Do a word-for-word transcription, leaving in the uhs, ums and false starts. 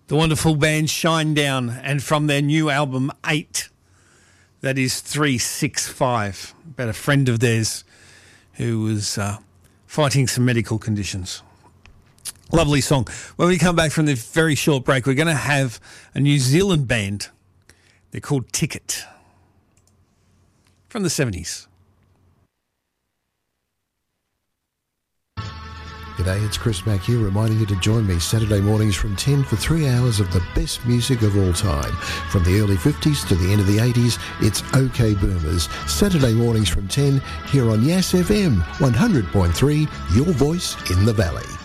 The wonderful band Shinedown, and from their new album Eight, that is three six five, about a friend of theirs who was uh, fighting some medical conditions. Lovely song. When we come back from the very short break, we're going to have a New Zealand band. They're called Ticket, from the seventies. G'day, it's Chris Mack here, reminding you to join me Saturday mornings from ten for three hours of the best music of all time. From the early fifties to the end of the eighties, it's OK Boomers. Saturday mornings from ten here on Yass F M, one hundred point three, your voice in the valley.